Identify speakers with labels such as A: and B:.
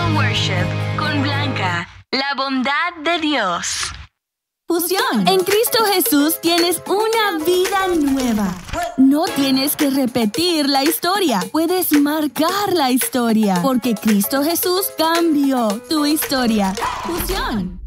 A: Gospel Worship con Blanca, la bondad de Dios.
B: Fusión. En Cristo Jesús tienes una vida nueva. No tienes que repetir la historia. Puedes marcar la historia. Porque Cristo Jesús cambió tu historia. Fusión.